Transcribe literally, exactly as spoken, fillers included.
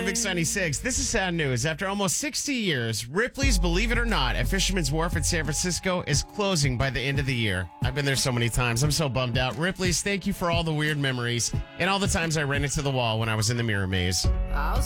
Big Sunny Six. This is sad news. After almost sixty years, Ripley's Believe It or Not at Fisherman's Wharf in San Francisco is closing by the end of the year. I've been there so many times. I'm so bummed out. Ripley's, thank you for all the weird memories and all the times I ran into the wall when I was in the mirror maze. I'll